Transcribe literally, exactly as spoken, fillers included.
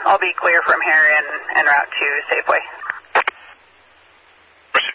I'll be clear from here and en route to Safeway.